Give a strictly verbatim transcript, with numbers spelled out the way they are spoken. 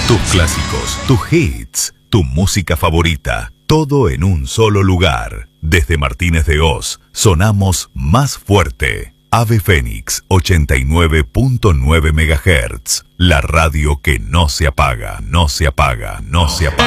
Tus clásicos, tus hits, tu música favorita, todo en un solo lugar. Desde Martínez de Oz, sonamos más fuerte. Ave Fénix ochenta y nueve punto nueve megahertz. La radio que no se apaga, no se apaga, no se apaga.